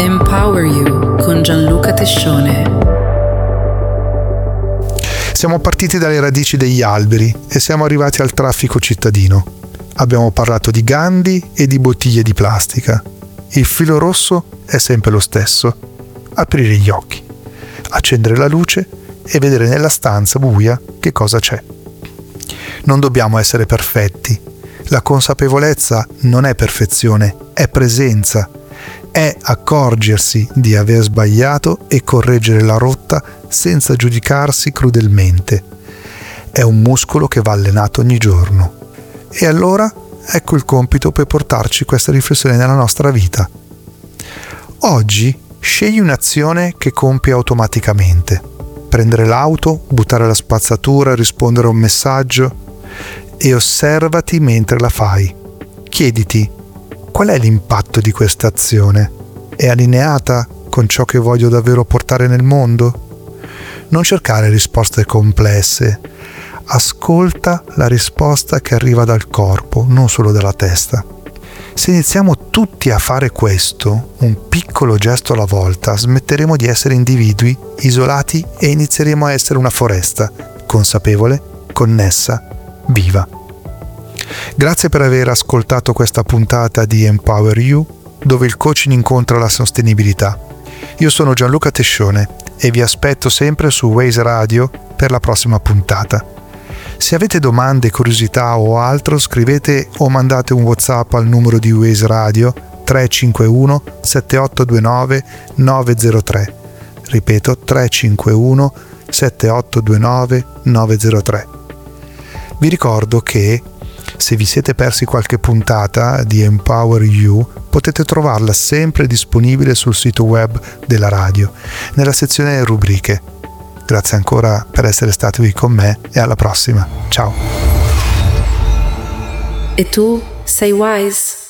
Empower You con Gianluca Tescione. Siamo partiti dalle radici degli alberi e siamo arrivati al traffico cittadino. Abbiamo parlato di Gandhi e di bottiglie di plastica. Il filo rosso è sempre lo stesso: aprire gli occhi, accendere la luce e vedere nella stanza buia che cosa c'è. Non dobbiamo essere perfetti. La consapevolezza non è perfezione, è presenza. È accorgersi di aver sbagliato e correggere la rotta senza giudicarsi crudelmente. È un muscolo che va allenato ogni giorno. E allora ecco il compito per portarci questa riflessione nella nostra vita. Oggi scegli un'azione che compi automaticamente. Prendere l'auto, buttare la spazzatura, rispondere a un messaggio, e osservati mentre la fai. Chiediti: qual è l'impatto di questa azione? È allineata con ciò che voglio davvero portare nel mondo? Non cercare risposte complesse. Ascolta la risposta che arriva dal corpo, non solo dalla testa. Se iniziamo tutti a fare questo, un piccolo gesto alla volta, smetteremo di essere individui isolati e inizieremo a essere una foresta, consapevole, connessa, viva. Grazie per aver ascoltato questa puntata di Empower You, dove il coaching incontra la sostenibilità. Io sono Gianluca Tescione e vi aspetto sempre su Waze Radio per la prossima puntata. Se avete domande, curiosità o altro, scrivete o mandate un WhatsApp al numero di Waze Radio 351 7829 903. Ripeto, 351 7829 903. Vi ricordo che se vi siete persi qualche puntata di Empower You, potete trovarla sempre disponibile sul sito web della radio, nella sezione rubriche. Grazie ancora per essere stati qui con me e alla prossima. Ciao. E tu sei wise?